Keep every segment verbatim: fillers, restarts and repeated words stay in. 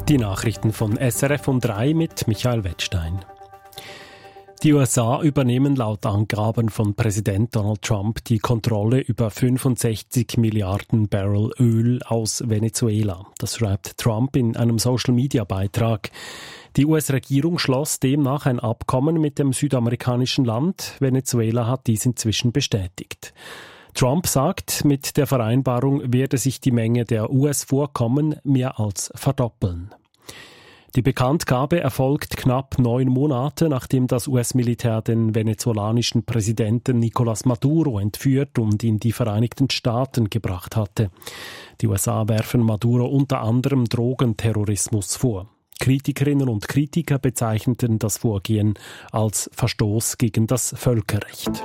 Die Nachrichten von S R F um drei mit Michael Wettstein. Die U S A übernehmen laut Angaben von Präsident Donald Trump die Kontrolle über fünfundsechzig Milliarden Barrel Öl aus Venezuela. Das schreibt Trump in einem Social-Media-Beitrag. Die U S-Regierung schloss demnach ein Abkommen mit dem südamerikanischen Land. Venezuela hat dies inzwischen bestätigt. Trump sagt, mit der Vereinbarung werde sich die Menge der U S-Vorkommen mehr als verdoppeln. Die Bekanntgabe erfolgt knapp neun Monate, nachdem das U S-Militär den venezolanischen Präsidenten Nicolás Maduro entführt und in die Vereinigten Staaten gebracht hatte. Die U S A werfen Maduro unter anderem Drogenterrorismus vor. Kritikerinnen und Kritiker bezeichneten das Vorgehen als Verstoß gegen das Völkerrecht.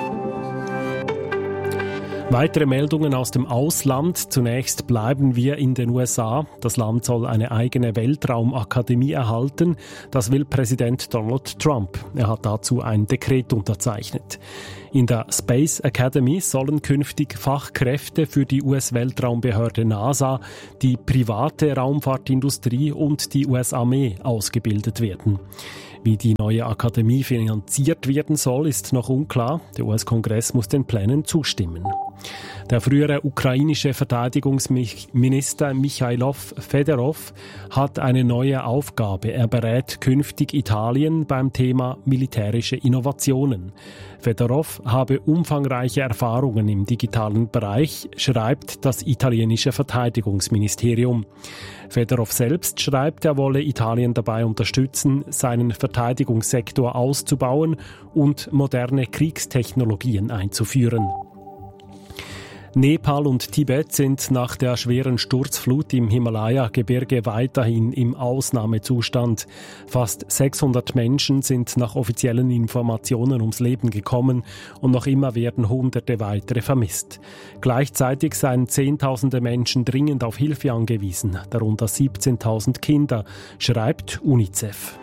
Weitere Meldungen aus dem Ausland. Zunächst bleiben wir in den U S A. Das Land soll eine eigene Weltraumakademie erhalten. Das will Präsident Donald Trump. Er hat dazu ein Dekret unterzeichnet. In der Space Academy sollen künftig Fachkräfte für die U S-Weltraumbehörde NASA, die private Raumfahrtindustrie und die U S-Armee ausgebildet werden. Wie die neue Akademie finanziert werden soll, ist noch unklar. Der U S-Kongress muss den Plänen zustimmen. Der frühere ukrainische Verteidigungsminister Michailo Fedorov hat eine neue Aufgabe. Er berät künftig Italien beim Thema militärische Innovationen. Fedorov habe umfangreiche Erfahrungen im digitalen Bereich, schreibt das italienische Verteidigungsministerium. Fedorov selbst schreibt, er wolle Italien dabei unterstützen, seinen Verteidigungssektor auszubauen und moderne Kriegstechnologien einzuführen. Nepal und Tibet sind nach der schweren Sturzflut im Himalaya-Gebirge weiterhin im Ausnahmezustand. Fast sechshundert Menschen sind nach offiziellen Informationen ums Leben gekommen und noch immer werden Hunderte weitere vermisst. Gleichzeitig seien Zehntausende Menschen dringend auf Hilfe angewiesen, darunter siebzehntausend Kinder, schreibt UNICEF.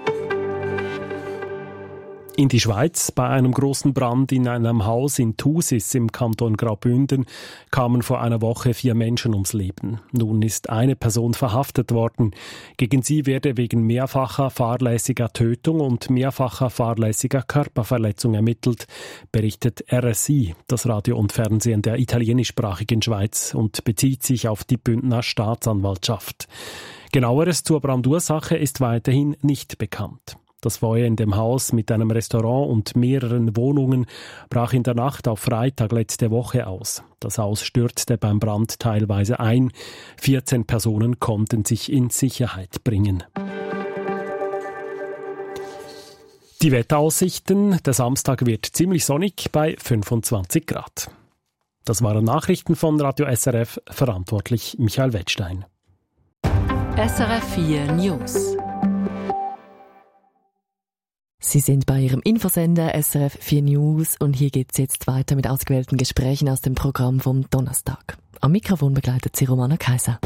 In die Schweiz. Bei einem großen Brand in einem Haus in Thusis im Kanton Graubünden kamen vor einer Woche vier Menschen ums Leben. Nun ist eine Person verhaftet worden. Gegen sie werde wegen mehrfacher fahrlässiger Tötung und mehrfacher fahrlässiger Körperverletzung ermittelt, berichtet R S I, das Radio und Fernsehen der italienischsprachigen Schweiz, und bezieht sich auf die Bündner Staatsanwaltschaft. Genaueres zur Brandursache ist weiterhin nicht bekannt. Das Feuer in dem Haus mit einem Restaurant und mehreren Wohnungen brach in der Nacht auf Freitag letzte Woche aus. Das Haus stürzte beim Brand teilweise ein. vierzehn Personen konnten sich in Sicherheit bringen. Die Wetteraussichten. Der Samstag wird ziemlich sonnig bei fünfundzwanzig Grad. Das waren Nachrichten von Radio S R F, verantwortlich Michael Wettstein. S R F vier News. Sie sind bei Ihrem Infosender S R F vier News und hier geht's jetzt weiter mit ausgewählten Gesprächen aus dem Programm vom Donnerstag. Am Mikrofon begleitet Sie Romana Kaiser.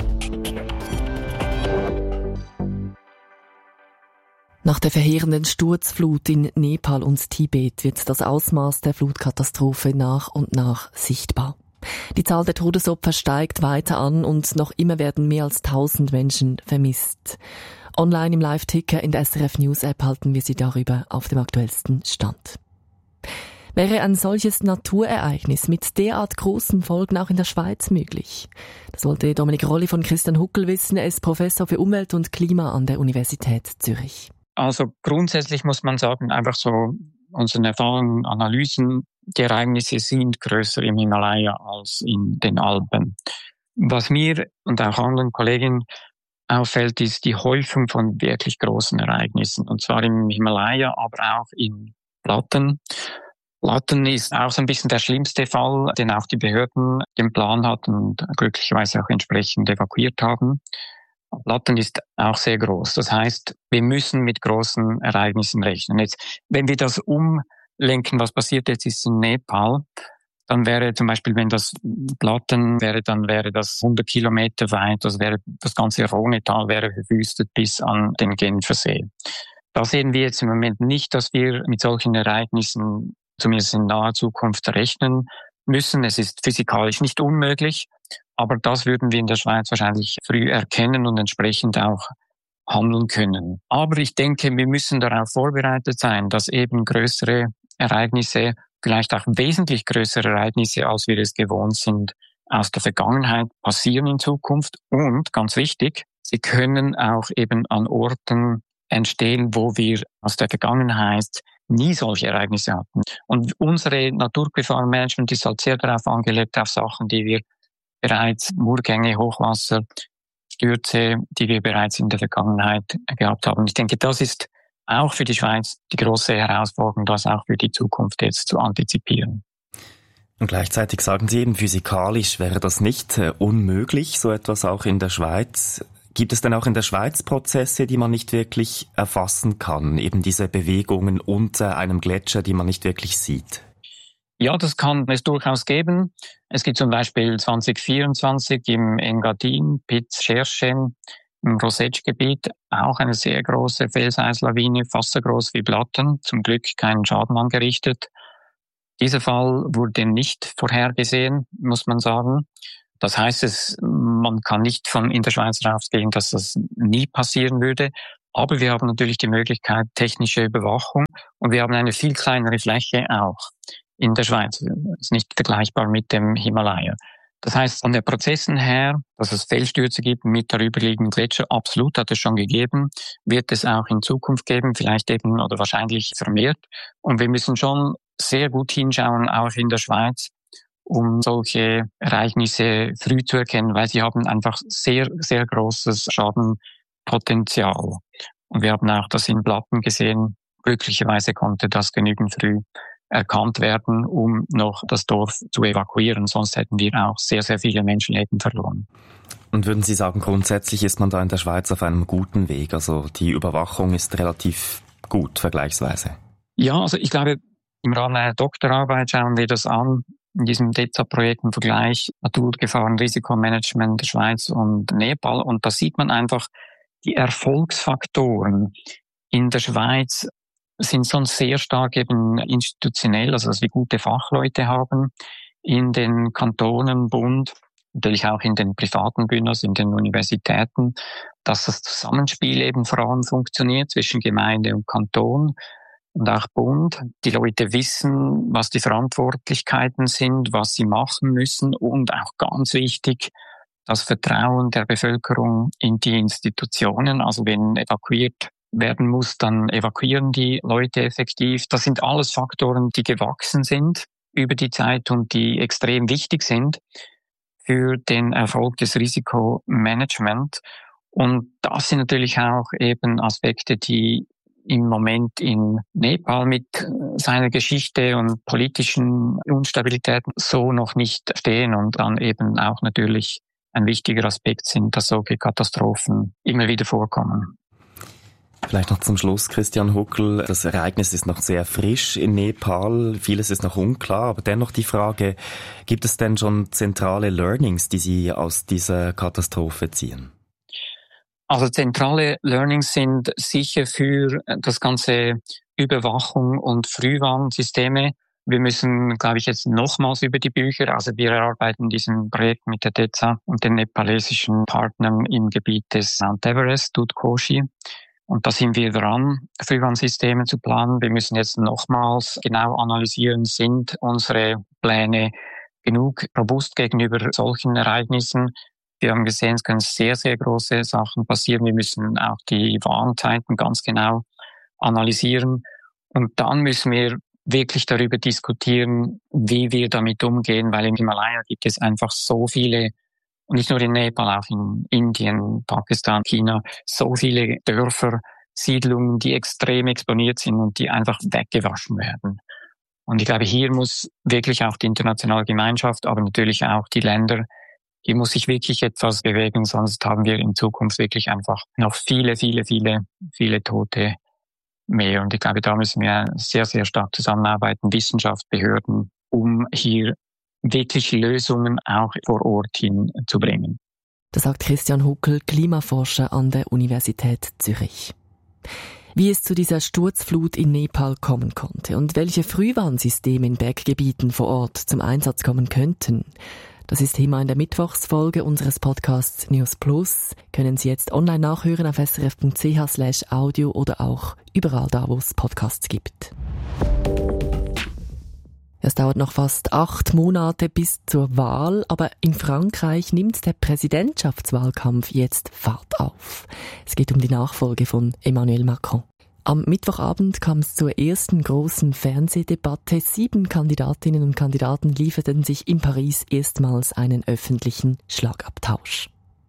Nach der verheerenden Sturzflut in Nepal und Tibet wird das Ausmaß der Flutkatastrophe nach und nach sichtbar. Die Zahl der Todesopfer steigt weiter an und noch immer werden mehr als tausend Menschen vermisst. Online im Live-Ticker in der S R F News-App halten wir Sie darüber auf dem aktuellsten Stand. Wäre ein solches Naturereignis mit derart großen Folgen auch in der Schweiz möglich? Das wollte Dominik Rolli von Christian Huckel wissen. Er ist Professor für Umwelt und Klima an der Universität Zürich. Also grundsätzlich muss man sagen, einfach so unseren Erfahrungen, Analysen, die Ereignisse sind größer im Himalaya als in den Alpen. Was mir und auch anderen Kollegen auffällt, ist die Häufung von wirklich großen Ereignissen. Und zwar im Himalaya, aber auch in Platten. Platten ist auch so ein bisschen der schlimmste Fall, den auch die Behörden den Plan hatten und glücklicherweise auch entsprechend evakuiert haben. Platten ist auch sehr groß. Das heißt, wir müssen mit großen Ereignissen rechnen. Jetzt, wenn wir das umlenken, was passiert jetzt ist in Nepal, dann wäre zum Beispiel, wenn das Platten wäre, dann wäre das hundert Kilometer weit, das wäre, das ganze Rhonetal wäre verwüstet bis an den Genfersee. Da sehen wir jetzt im Moment nicht, dass wir mit solchen Ereignissen zumindest in naher Zukunft rechnen müssen. Es ist physikalisch nicht unmöglich, aber das würden wir in der Schweiz wahrscheinlich früh erkennen und entsprechend auch handeln können. Aber ich denke, wir müssen darauf vorbereitet sein, dass eben größere Ereignisse, vielleicht auch wesentlich größere Ereignisse, als wir es gewohnt sind, aus der Vergangenheit passieren in Zukunft. Und ganz wichtig, sie können auch eben an Orten entstehen, wo wir aus der Vergangenheit nie solche Ereignisse hatten. Und unsere Naturgefahrenmanagement ist halt sehr darauf angelegt, auf Sachen, die wir bereits, Murgänge, Hochwasser, Stürze, die wir bereits in der Vergangenheit gehabt haben. Ich denke, das ist auch für die Schweiz die große Herausforderung, das auch für die Zukunft jetzt zu antizipieren. Und gleichzeitig sagen Sie eben, physikalisch wäre das nicht äh, unmöglich, so etwas auch in der Schweiz. Gibt es denn auch in der Schweiz Prozesse, die man nicht wirklich erfassen kann? Eben diese Bewegungen unter einem Gletscher, die man nicht wirklich sieht? Ja, das kann es durchaus geben. Es gibt zum Beispiel zwanzig vierundzwanzig im Engadin, Piz Scherchen, im Rosetsch-Gebiet, auch eine sehr große Felseneislawine, fast so groß wie Blatten, zum Glück keinen Schaden angerichtet. Dieser Fall wurde nicht vorhergesehen, muss man sagen. Das heißt, es, man kann nicht von in der Schweiz ausgehen, dass das nie passieren würde. Aber wir haben natürlich die Möglichkeit technische Überwachung und wir haben eine viel kleinere Fläche auch in der Schweiz. Das ist nicht vergleichbar mit dem Himalaya. Das heißt, von den Prozessen her, dass es Felsstürze gibt mit darüberliegenden Gletscher, absolut hat es schon gegeben, wird es auch in Zukunft geben, vielleicht eben oder wahrscheinlich vermehrt. Und wir müssen schon sehr gut hinschauen, auch in der Schweiz, um solche Ereignisse früh zu erkennen, weil sie haben einfach sehr, sehr großes Schadenpotenzial. Und wir haben auch das in Blatten gesehen. Glücklicherweise konnte das genügend früh erkannt werden, um noch das Dorf zu evakuieren. Sonst hätten wir auch sehr, sehr viele Menschenleben verloren. Und würden Sie sagen, grundsätzlich ist man da in der Schweiz auf einem guten Weg? Also die Überwachung ist relativ gut, vergleichsweise. Ja, also ich glaube, im Rahmen einer Doktorarbeit schauen wir das an, in diesem D E Z A-Projekt im Vergleich Naturgefahren, Risikomanagement der Schweiz und Nepal. Und da sieht man einfach, die Erfolgsfaktoren in der Schweiz sind schon sehr stark eben institutionell, also dass wir gute Fachleute haben in den Kantonen, Bund, natürlich auch in den privaten Bündern, in den Universitäten, dass das Zusammenspiel eben vor allem funktioniert zwischen Gemeinde und Kanton und auch Bund. Die Leute wissen, was die Verantwortlichkeiten sind, was sie machen müssen und auch ganz wichtig, das Vertrauen der Bevölkerung in die Institutionen. Also wenn evakuiert werden muss, dann evakuieren die Leute effektiv. Das sind alles Faktoren, die gewachsen sind über die Zeit und die extrem wichtig sind für den Erfolg des Risikomanagements. Und das sind natürlich auch eben Aspekte, die im Moment in Nepal mit seiner Geschichte und politischen Instabilitäten so noch nicht stehen und dann eben auch natürlich ein wichtiger Aspekt sind, dass solche Katastrophen immer wieder vorkommen. Vielleicht noch zum Schluss, Christian Huckel. Das Ereignis ist noch sehr frisch in Nepal. Vieles ist noch unklar, aber dennoch die Frage, gibt es denn schon zentrale Learnings, die Sie aus dieser Katastrophe ziehen? Also zentrale Learnings sind sicher für das ganze Überwachung und Frühwarnsysteme. Wir müssen, glaube ich, jetzt nochmals über die Bücher, also wir erarbeiten diesen Projekt mit der D E Z A und den nepalesischen Partnern im Gebiet des Mount Everest, Dudhkoshi. Und da sind wir dran, Frühwarnsysteme zu planen. Wir müssen jetzt nochmals genau analysieren, sind unsere Pläne genug robust gegenüber solchen Ereignissen. Wir haben gesehen, es können sehr, sehr große Sachen passieren. Wir müssen auch die Warnzeiten ganz genau analysieren. Und dann müssen wir wirklich darüber diskutieren, wie wir damit umgehen, weil im Himalaya gibt es einfach so viele, und nicht nur in Nepal, auch in Indien, Pakistan, China, so viele Dörfer, Siedlungen, die extrem exponiert sind und die einfach weggewaschen werden. Und ich glaube, hier muss wirklich auch die internationale Gemeinschaft, aber natürlich auch die Länder, hier muss sich wirklich etwas bewegen, sonst haben wir in Zukunft wirklich einfach noch viele, viele, viele, viele Tote mehr. Und ich glaube, da müssen wir sehr, sehr stark zusammenarbeiten, Wissenschaft, Behörden, um hier wirklich Lösungen auch vor Ort hinzubringen. Das sagt Christian Huckel, Klimaforscher an der Universität Zürich. Wie es zu dieser Sturzflut in Nepal kommen konnte und welche Frühwarnsysteme in Berggebieten vor Ort zum Einsatz kommen könnten, Das ist Thema in der Mittwochsfolge unseres Podcasts News Plus. Können Sie jetzt online nachhören auf srf.ch slash audio oder auch überall da, wo es Podcasts gibt. Es dauert noch fast acht Monate bis zur Wahl, aber in Frankreich nimmt der Präsidentschaftswahlkampf jetzt Fahrt auf. Es geht um die Nachfolge von Emmanuel Macron. Am Mittwochabend kam es zur ersten großen Fernsehdebatte. Sieben Kandidatinnen und Kandidaten lieferten sich in Paris erstmals einen öffentlichen Schlagabtausch.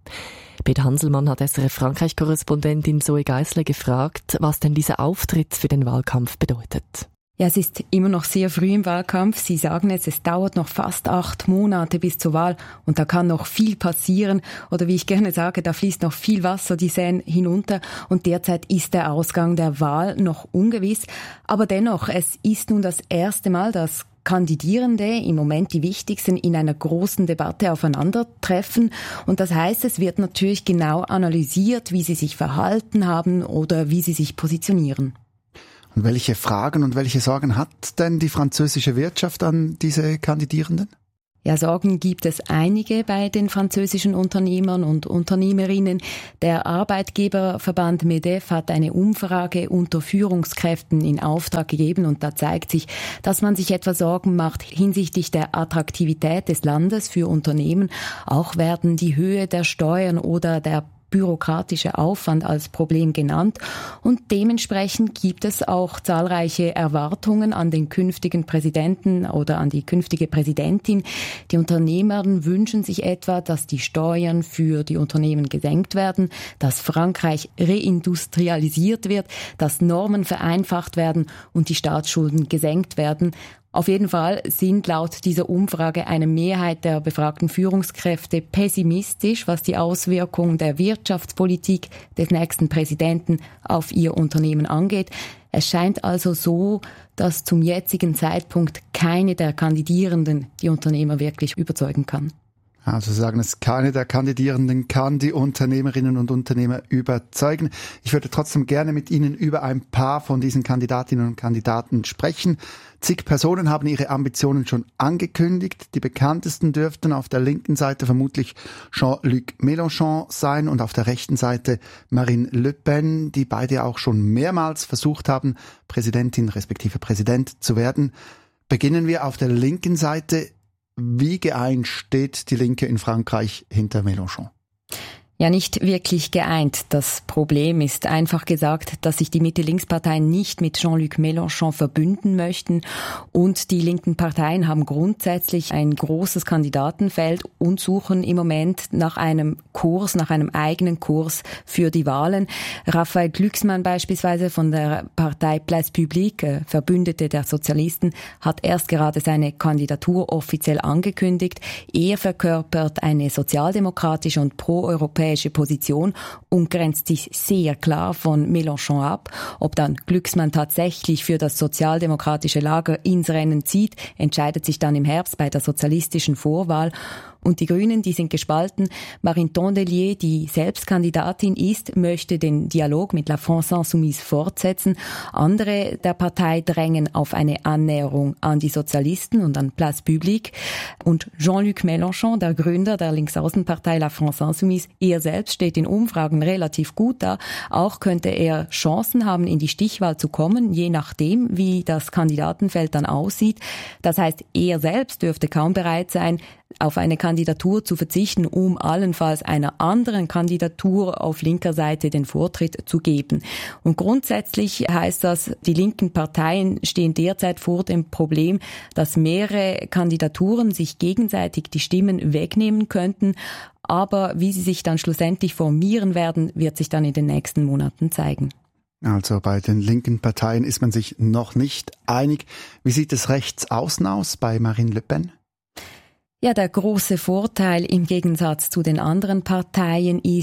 Peter Hanselmann hat S R F-Frankreich-Korrespondentin Zoe Geissler gefragt, was denn dieser Auftritt für den Wahlkampf bedeutet. Ja, es ist immer noch sehr früh im Wahlkampf. Sie sagen es, es dauert noch fast acht Monate bis zur Wahl und da kann noch viel passieren. Oder wie ich gerne sage, da fließt noch viel Wasser die Seine hinunter und derzeit ist der Ausgang der Wahl noch ungewiss. Aber dennoch, es ist nun das erste Mal, dass Kandidierende, im Moment die wichtigsten, in einer großen Debatte aufeinandertreffen. Und das heißt, es wird natürlich genau analysiert, wie sie sich verhalten haben oder wie sie sich positionieren. Und welche Fragen und welche Sorgen hat denn die französische Wirtschaft an diese Kandidierenden? Ja, Sorgen gibt es einige bei den französischen Unternehmern und Unternehmerinnen. Der Arbeitgeberverband MEDEF hat eine Umfrage unter Führungskräften in Auftrag gegeben und da zeigt sich, dass man sich etwa Sorgen macht hinsichtlich der Attraktivität des Landes für Unternehmen. Auch werden die Höhe der Steuern oder der bürokratische Aufwand als Problem genannt und dementsprechend gibt es auch zahlreiche Erwartungen an den künftigen Präsidenten oder an die künftige Präsidentin. Die Unternehmer wünschen sich etwa, dass die Steuern für die Unternehmen gesenkt werden, dass Frankreich reindustrialisiert wird, dass Normen vereinfacht werden und die Staatsschulden gesenkt werden. Auf jeden Fall sind laut dieser Umfrage eine Mehrheit der befragten Führungskräfte pessimistisch, was die Auswirkungen der Wirtschaftspolitik des nächsten Präsidenten auf ihr Unternehmen angeht. Es scheint also so, dass zum jetzigen Zeitpunkt keine der Kandidierenden die Unternehmer wirklich überzeugen kann. Also Sie sagen, es keine der Kandidierenden kann die Unternehmerinnen und Unternehmer überzeugen. Ich würde trotzdem gerne mit Ihnen über ein paar von diesen Kandidatinnen und Kandidaten sprechen. Zig Personen haben ihre Ambitionen schon angekündigt. Die bekanntesten dürften auf der linken Seite vermutlich Jean-Luc Mélenchon sein und auf der rechten Seite Marine Le Pen, die beide auch schon mehrmals versucht haben, Präsidentin respektive Präsident zu werden. Beginnen wir auf der linken Seite. Wie geeint steht die Linke in Frankreich hinter Mélenchon? Ja, nicht wirklich geeint. Das Problem ist einfach gesagt, dass sich die Mitte-Links-Parteien nicht mit Jean-Luc Mélenchon verbünden möchten und die linken Parteien haben grundsätzlich ein großes Kandidatenfeld und suchen im Moment nach einem Kurs, nach einem eigenen Kurs für die Wahlen. Raphael Glucksmann beispielsweise von der Partei Place Publique, Verbündete der Sozialisten, hat erst gerade seine Kandidatur offiziell angekündigt. Er verkörpert eine sozialdemokratische und pro-europäische Position und grenzt sich sehr klar von Mélenchon ab. Ob dann Glucksmann tatsächlich für das sozialdemokratische Lager ins Rennen zieht, entscheidet sich dann im Herbst bei der sozialistischen Vorwahl. Und die Grünen, die sind gespalten. Marine Tondelier, die selbst Kandidatin ist, möchte den Dialog mit La France Insoumise fortsetzen. Andere der Partei drängen auf eine Annäherung an die Sozialisten und an Place Publique. Und Jean-Luc Mélenchon, der Gründer der Linksaußenpartei La France Insoumise, er selbst steht in Umfragen relativ gut da. Auch könnte er Chancen haben, in die Stichwahl zu kommen, je nachdem, wie das Kandidatenfeld dann aussieht. Das heißt, er selbst dürfte kaum bereit sein, auf eine Kandidatur zu verzichten, um allenfalls einer anderen Kandidatur auf linker Seite den Vortritt zu geben. Und grundsätzlich heißt das, die linken Parteien stehen derzeit vor dem Problem, dass mehrere Kandidaturen sich gegenseitig die Stimmen wegnehmen könnten. Aber wie sie sich dann schlussendlich formieren werden, wird sich dann in den nächsten Monaten zeigen. Also bei den linken Parteien ist man sich noch nicht einig. Wie sieht es rechts außen aus bei Marine Le Pen? Ja, der große Vorteil im Gegensatz zu den anderen Parteien ist,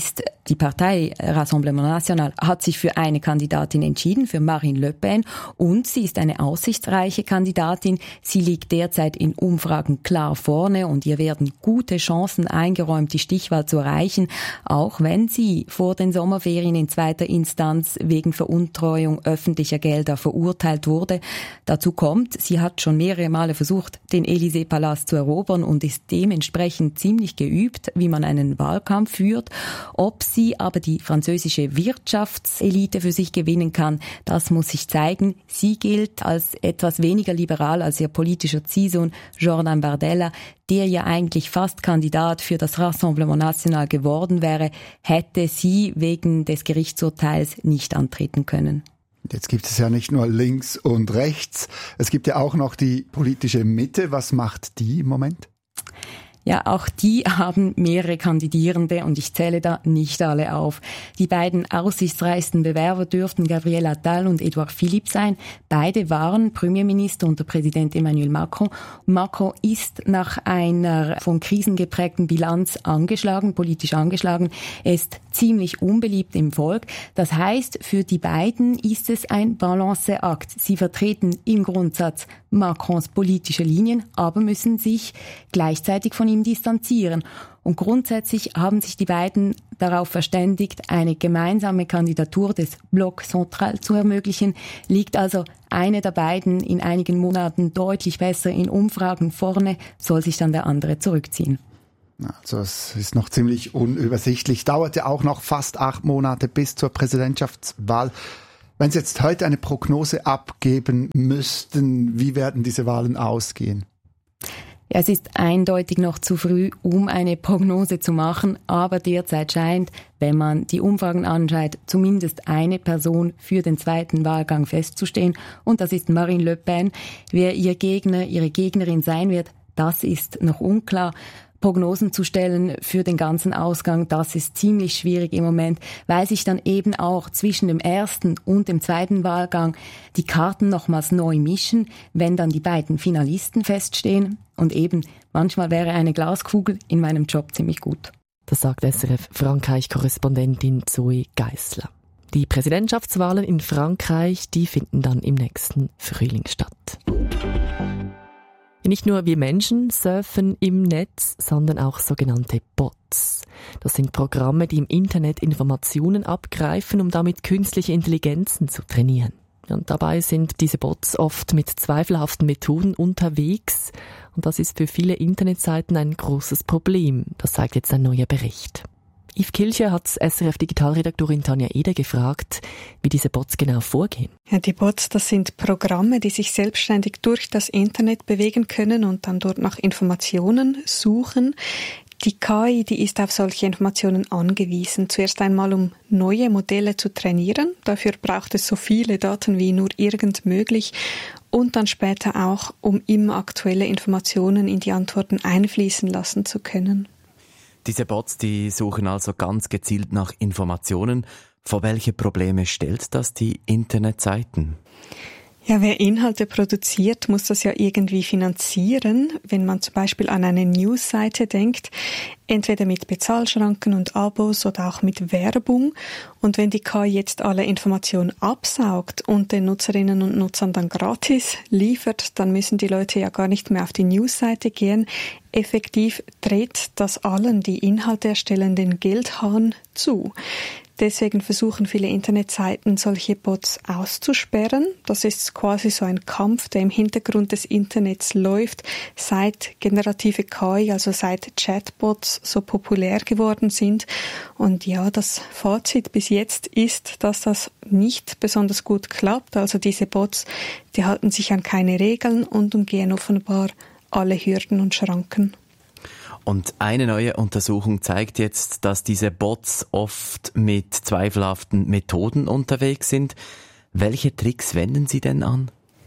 Die Partei Rassemblement National hat sich für eine Kandidatin entschieden, für Marine Le Pen, und sie ist eine aussichtsreiche Kandidatin. Sie liegt derzeit in Umfragen klar vorne und ihr werden gute Chancen eingeräumt, die Stichwahl zu erreichen, auch wenn sie vor den Sommerferien in zweiter Instanz wegen Veruntreuung öffentlicher Gelder verurteilt wurde. Dazu kommt, sie hat schon mehrere Male versucht, den Élysée-Palast zu erobern und ist dementsprechend ziemlich geübt, wie man einen Wahlkampf führt. Ob sie aber die französische Wirtschaftselite für sich gewinnen kann, das muss sich zeigen. Sie gilt als etwas weniger liberal als ihr politischer Ziehsohn Jordan Bardella, der ja eigentlich fast Kandidat für das Rassemblement National geworden wäre, hätte sie wegen des Gerichtsurteils nicht antreten können. Jetzt gibt es ja nicht nur links und rechts, es gibt ja auch noch die politische Mitte. Was macht die im Moment? Ja, auch die haben mehrere Kandidierende und ich zähle da nicht alle auf. Die beiden aussichtsreichsten Bewerber dürften Gabriel Attal und Edouard Philippe sein. Beide waren Premierminister unter Präsident Emmanuel Macron. Macron ist nach einer von Krisen geprägten Bilanz angeschlagen, politisch angeschlagen. Er ist ziemlich unbeliebt im Volk. Das heißt, für die beiden ist es ein Balanceakt. Sie vertreten im Grundsatz Macrons politische Linien, aber müssen sich gleichzeitig von ihm distanzieren. Und grundsätzlich haben sich die beiden darauf verständigt, eine gemeinsame Kandidatur des Bloc Central zu ermöglichen. Liegt also eine der beiden in einigen Monaten deutlich besser in Umfragen vorne, soll sich dann der andere zurückziehen. Also es ist noch ziemlich unübersichtlich. Dauerte auch noch fast acht Monate bis zur Präsidentschaftswahl. Wenn Sie jetzt heute eine Prognose abgeben müssten, wie werden diese Wahlen ausgehen? Ja, es ist eindeutig noch zu früh, um eine Prognose zu machen, aber derzeit scheint, wenn man die Umfragen anschaut, zumindest eine Person für den zweiten Wahlgang festzustehen, und das ist Marine Le Pen. Wer ihr Gegner, ihre Gegnerin sein wird, das ist noch unklar. Prognosen zu stellen für den ganzen Ausgang, das ist ziemlich schwierig im Moment, weil sich dann eben auch zwischen dem ersten und dem zweiten Wahlgang die Karten nochmals neu mischen, wenn dann die beiden Finalisten feststehen. Und eben, manchmal wäre eine Glaskugel in meinem Job ziemlich gut. Das sagt S R F-Frankreich-Korrespondentin Zoe Geissler. Die Präsidentschaftswahlen in Frankreich, die finden dann im nächsten Frühling statt. Nicht nur wir Menschen surfen im Netz, sondern auch sogenannte Bots. Das sind Programme, die im Internet Informationen abgreifen, um damit künstliche Intelligenzen zu trainieren. Und dabei sind diese Bots oft mit zweifelhaften Methoden unterwegs. Und das ist für viele Internetseiten ein großes Problem. Das zeigt jetzt ein neuer Bericht. Yves Kilcher hat S R F-Digitalredaktorin Tanja Eder gefragt, wie diese Bots genau vorgehen. Ja, die Bots, das sind Programme, die sich selbstständig durch das Internet bewegen können und dann dort nach Informationen suchen. Die K I, die ist auf solche Informationen angewiesen. Zuerst einmal, um neue Modelle zu trainieren. Dafür braucht es so viele Daten wie nur irgend möglich. Und dann später auch, um immer aktuelle Informationen in die Antworten einfließen lassen zu können. Diese Bots, die suchen also ganz gezielt nach Informationen. Vor welche Probleme stellt das die Internetseiten? Ja, wer Inhalte produziert, muss das ja irgendwie finanzieren. Wenn man zum Beispiel an eine Newsseite denkt, entweder mit Bezahlschranken und Abos oder auch mit Werbung. Und wenn die K I jetzt alle Informationen absaugt und den Nutzerinnen und Nutzern dann gratis liefert, dann müssen die Leute ja gar nicht mehr auf die Newsseite gehen. Effektiv dreht das allen, die Inhalte erstellen, den Geldhahn zu. Deswegen versuchen viele Internetseiten, solche Bots auszusperren. Das ist quasi so ein Kampf, der im Hintergrund des Internets läuft, seit generative K I, also seit Chatbots so populär geworden sind. Und ja, das Fazit bis jetzt ist, dass das nicht besonders gut klappt. Also diese Bots, die halten sich an keine Regeln und umgehen offenbar alle Hürden und Schranken. Und eine neue Untersuchung zeigt jetzt, dass diese Bots oft mit zweifelhaften Methoden unterwegs sind. Welche Tricks wenden sie denn an?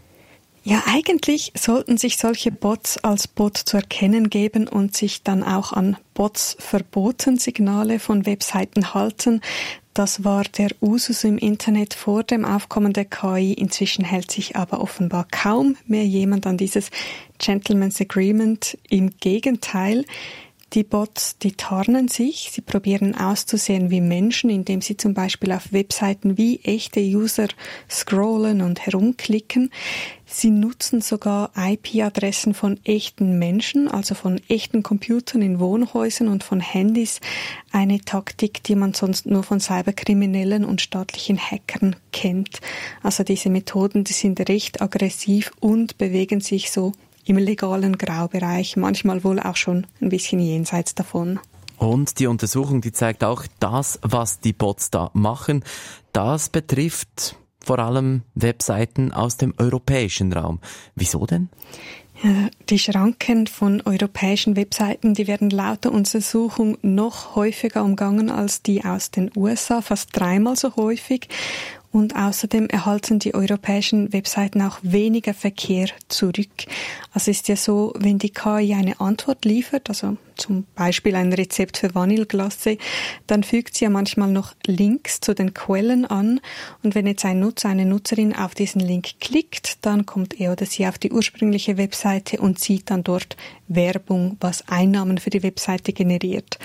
Ja, eigentlich sollten sich solche Bots als Bot zu erkennen geben und sich dann auch an Bots verboten Signale von Webseiten halten. Das war der Usus im Internet vor dem Aufkommen der K I. Inzwischen hält sich aber offenbar kaum mehr jemand an dieses Gentleman's Agreement. Im Gegenteil, Die Bots, die tarnen sich, sie probieren auszusehen wie Menschen, indem sie zum Beispiel auf Webseiten wie echte User scrollen und herumklicken. Sie nutzen sogar I P-Adressen von echten Menschen, also von echten Computern in Wohnhäusern und von Handys. Eine Taktik, die man sonst nur von Cyberkriminellen und staatlichen Hackern kennt. Also diese Methoden, die sind recht aggressiv und bewegen sich so im legalen Graubereich, manchmal wohl auch schon ein bisschen jenseits davon. Und die Untersuchung, die zeigt auch, das, was die Bots da machen, das betrifft vor allem Webseiten aus dem europäischen Raum. Wieso denn? Ja, die Schranken von europäischen Webseiten, die werden laut der Untersuchung noch häufiger umgangen als die aus den U S A, fast dreimal so häufig. Und außerdem erhalten die europäischen Webseiten auch weniger Verkehr zurück. Also ist ja so, wenn die K I eine Antwort liefert, also zum Beispiel ein Rezept für Vanilleglace, dann fügt sie ja manchmal noch Links zu den Quellen an. Und wenn jetzt ein Nutzer, eine Nutzerin auf diesen Link klickt, dann kommt er oder sie auf die ursprüngliche Webseite und sieht dann dort Werbung, was Einnahmen für die Webseite generiert.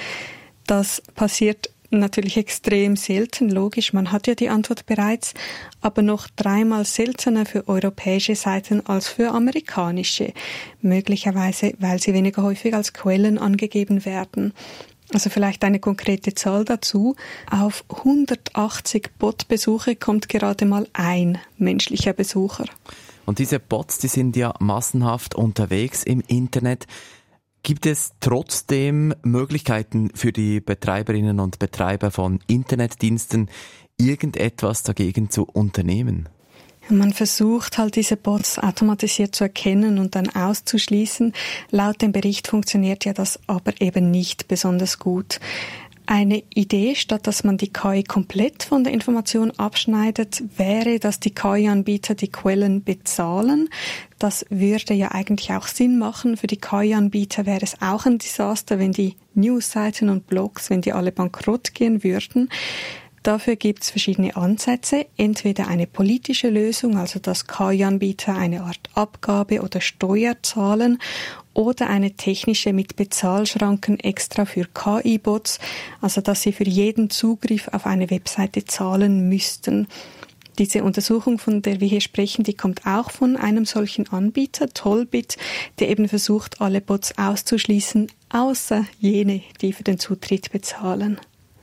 Das passiert natürlich extrem selten, logisch, man hat ja die Antwort bereits, aber noch dreimal seltener für europäische Seiten als für amerikanische, möglicherweise, weil sie weniger häufig als Quellen angegeben werden. Also vielleicht eine konkrete Zahl dazu. Auf hundertachtzig Bot-Besuche kommt gerade mal ein menschlicher Besucher. Und diese Bots, die sind ja massenhaft unterwegs im Internet. Gibt es trotzdem Möglichkeiten für die Betreiberinnen und Betreiber von Internetdiensten, irgendetwas dagegen zu unternehmen? Man versucht halt diese Bots automatisiert zu erkennen und dann auszuschließen. Laut dem Bericht funktioniert ja das aber eben nicht besonders gut. Eine Idee, statt dass man die K I komplett von der Information abschneidet, wäre, dass die K I-Anbieter die Quellen bezahlen. Das würde ja eigentlich auch Sinn machen. Für die K I-Anbieter wäre es auch ein Desaster, wenn die Newsseiten und Blogs, wenn die alle bankrott gehen würden. Dafür gibt es verschiedene Ansätze, entweder eine politische Lösung, also dass K I-Anbieter eine Art Abgabe oder Steuer zahlen, oder eine technische mit Bezahlschranken extra für K I-Bots, also dass sie für jeden Zugriff auf eine Webseite zahlen müssten. Diese Untersuchung, von der wir hier sprechen, die kommt auch von einem solchen Anbieter, Tollbit, der eben versucht, alle Bots auszuschließen, außer jene, die für den Zutritt bezahlen.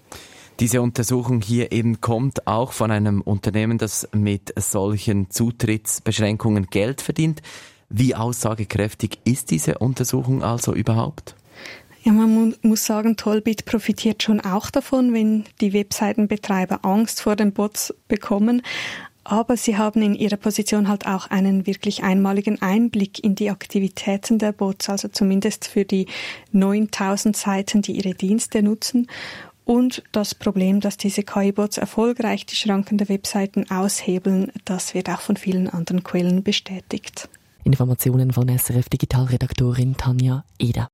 Diese Untersuchung hier eben kommt auch von einem Unternehmen, das mit solchen Zutrittsbeschränkungen Geld verdient. Wie aussagekräftig ist diese Untersuchung also überhaupt? Ja, man mu- muss sagen, Tollbit profitiert schon auch davon, wenn die Webseitenbetreiber Angst vor den Bots bekommen. Aber sie haben in ihrer Position halt auch einen wirklich einmaligen Einblick in die Aktivitäten der Bots, also zumindest für die neuntausend Seiten, die ihre Dienste nutzen. Und das Problem, dass diese K I-Bots erfolgreich die Schranken der Webseiten aushebeln, das wird auch von vielen anderen Quellen bestätigt. Informationen von S R F-Digitalredaktorin Tanja Eder.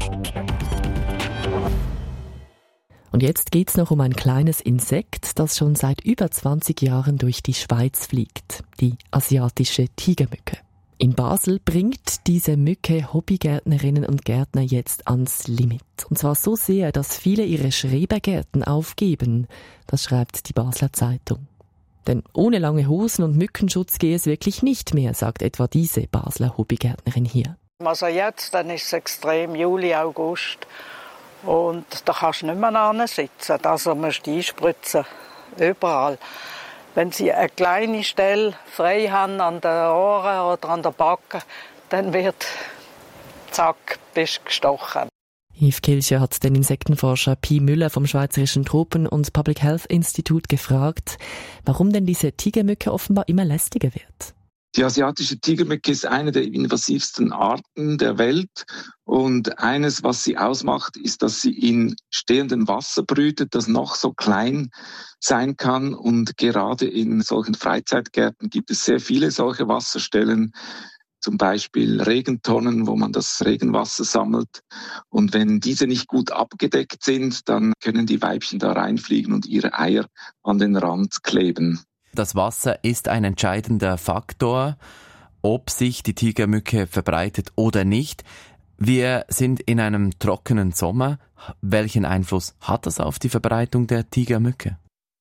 Und jetzt geht's noch um ein kleines Insekt, das schon seit über zwanzig Jahren durch die Schweiz fliegt. Die asiatische Tigermücke. In Basel bringt diese Mücke Hobbygärtnerinnen und Gärtner jetzt ans Limit. Und zwar so sehr, dass viele ihre Schrebergärten aufgeben. Das schreibt die Basler Zeitung. Denn ohne lange Hosen und Mückenschutz gehe es wirklich nicht mehr, sagt etwa diese Basler Hobbygärtnerin hier. Also jetzt, dann ist es extrem, Juli, August. Und da kannst du nicht mehr sitzen. Also musst du einspritzen, überall. Wenn sie eine kleine Stelle frei haben an den Ohren oder an der Backe, dann wird, zack, bist du gestochen. Yves Kilcher hat den Insektenforscher Pi Müller vom Schweizerischen Tropen- und Public Health Institut gefragt, warum denn diese Tigermücke offenbar immer lästiger wird. Die asiatische Tigermücke ist eine der invasivsten Arten der Welt und eines, was sie ausmacht, ist, dass sie in stehendem Wasser brütet, das noch so klein sein kann, und gerade in solchen Freizeitgärten gibt es sehr viele solche Wasserstellen, zum Beispiel Regentonnen, wo man das Regenwasser sammelt. Und wenn diese nicht gut abgedeckt sind, dann können die Weibchen da reinfliegen und ihre Eier an den Rand kleben. Das Wasser ist ein entscheidender Faktor, ob sich die Tigermücke verbreitet oder nicht. Wir sind in einem trockenen Sommer. Welchen Einfluss hat das auf die Verbreitung der Tigermücke?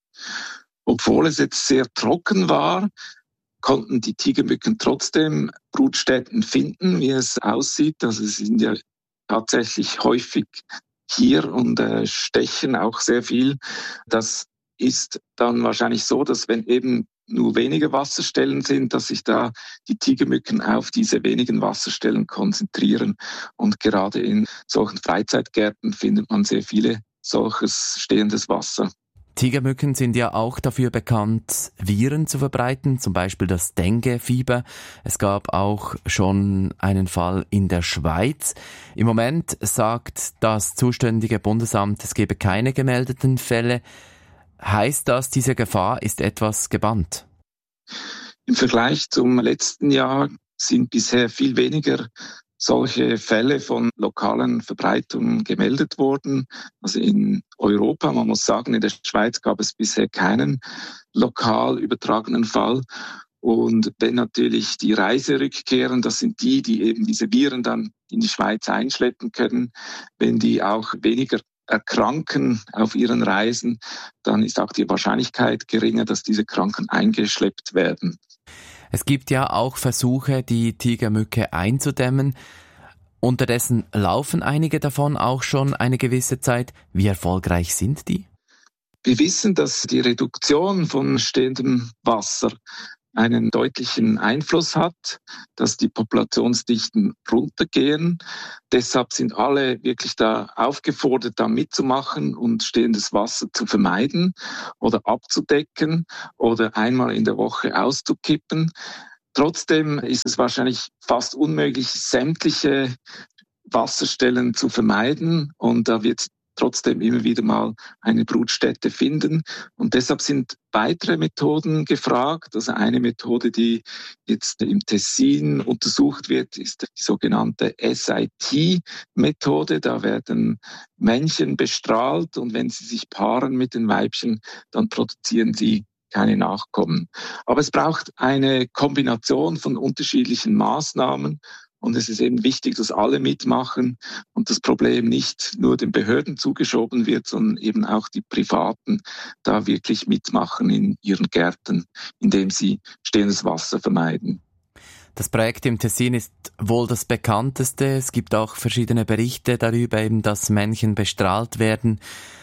Obwohl es jetzt sehr trocken war, konnten die Tigermücken trotzdem Brutstätten finden, wie es aussieht. Also sie sind ja tatsächlich häufig hier und äh, stechen auch sehr viel. Das ist dann wahrscheinlich so, dass wenn eben nur wenige Wasserstellen sind, dass sich da die Tigermücken auf diese wenigen Wasserstellen konzentrieren. Und gerade in solchen Freizeitgärten findet man sehr viele solches stehendes Wasser. Tigermücken sind ja auch dafür bekannt, Viren zu verbreiten, zum Beispiel das Dengue-Fieber. Es gab auch schon einen Fall in der Schweiz. Im Moment sagt das zuständige Bundesamt, es gebe keine gemeldeten Fälle. Heißt das, diese Gefahr ist etwas gebannt? Im Vergleich zum letzten Jahr sind bisher viel weniger solche Fälle von lokalen Verbreitungen gemeldet worden. Also in Europa, man muss sagen, in der Schweiz gab es bisher keinen lokal übertragenen Fall. Und wenn natürlich die Reise rückkehren, das sind die, die eben diese Viren dann in die Schweiz einschleppen können, wenn die auch weniger erkranken auf ihren Reisen, dann ist auch die Wahrscheinlichkeit geringer, dass diese Kranken eingeschleppt werden. Es gibt ja auch Versuche, die Tigermücke einzudämmen. Unterdessen laufen einige davon auch schon eine gewisse Zeit. Wie erfolgreich sind die? Wir wissen, dass die Reduktion von stehendem Wasser einen deutlichen Einfluss hat, dass die Populationsdichten runtergehen. Deshalb sind alle wirklich da aufgefordert, da mitzumachen und stehendes Wasser zu vermeiden oder abzudecken oder einmal in der Woche auszukippen. Trotzdem ist es wahrscheinlich fast unmöglich, sämtliche Wasserstellen zu vermeiden, und da wird trotzdem immer wieder mal eine Brutstätte finden. Und deshalb sind weitere Methoden gefragt. Also eine Methode, die jetzt im Tessin untersucht wird, ist die sogenannte S I T-Methode. Da werden Männchen bestrahlt, und wenn sie sich paaren mit den Weibchen, dann produzieren sie keine Nachkommen. Aber es braucht eine Kombination von unterschiedlichen Maßnahmen. Und es ist eben wichtig, dass alle mitmachen und das Problem nicht nur den Behörden zugeschoben wird, sondern eben auch die Privaten da wirklich mitmachen in ihren Gärten, indem sie stehendes Wasser vermeiden. Das Projekt im Tessin ist wohl das bekannteste. Es gibt auch verschiedene Berichte darüber, eben, dass Männchen bestrahlt werden.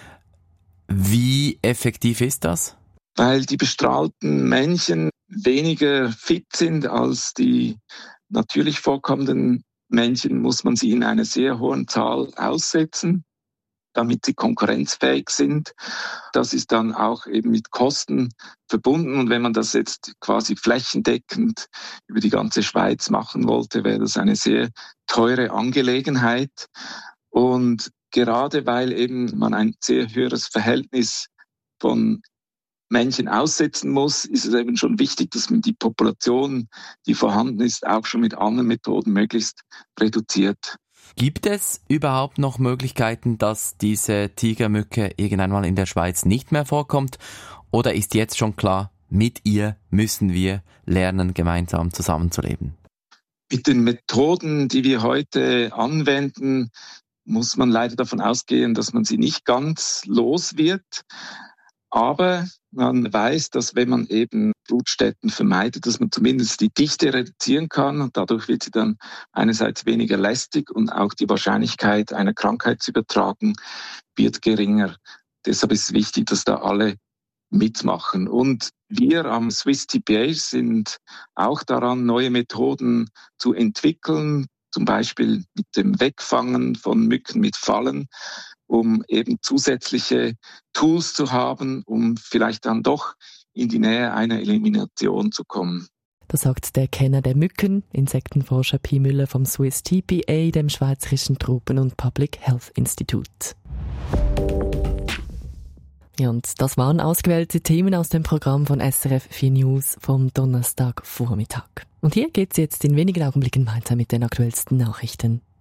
Wie effektiv ist das? Weil die bestrahlten Männchen weniger fit sind als die natürlich vorkommenden Männchen, muss man sie in einer sehr hohen Zahl aussetzen, damit sie konkurrenzfähig sind. Das ist dann auch eben mit Kosten verbunden. Und wenn man das jetzt quasi flächendeckend über die ganze Schweiz machen wollte, wäre das eine sehr teure Angelegenheit. Und gerade weil eben man ein sehr höheres Verhältnis von Männchen aussetzen muss, ist es eben schon wichtig, dass man die Population, die vorhanden ist, auch schon mit anderen Methoden möglichst reduziert. Gibt es überhaupt noch Möglichkeiten, dass diese Tigermücke irgendwann mal in der Schweiz nicht mehr vorkommt? Oder ist jetzt schon klar, mit ihr müssen wir lernen, gemeinsam zusammenzuleben? Mit den Methoden, die wir heute anwenden, muss man leider davon ausgehen, dass man sie nicht ganz los wird. Aber man weiß, dass wenn man eben Brutstätten vermeidet, dass man zumindest die Dichte reduzieren kann, und dadurch wird sie dann einerseits weniger lästig und auch die Wahrscheinlichkeit, eine Krankheit zu übertragen, wird geringer. Deshalb ist es wichtig, dass da alle mitmachen. Und wir am Swiss T P A sind auch daran, neue Methoden zu entwickeln, zum Beispiel mit dem Wegfangen von Mücken mit Fallen, um eben zusätzliche Tools zu haben, um vielleicht dann doch in die Nähe einer Elimination zu kommen. Das sagt der Kenner der Mücken, Insektenforscher Pi Müller vom Swiss T P A, dem Schweizerischen Tropen- und Public Health Institute. Ja, und das waren ausgewählte Themen aus dem Programm von S R F vier News vom Donnerstagvormittag. Und hier geht's jetzt in wenigen Augenblicken weiter mit den aktuellsten Nachrichten.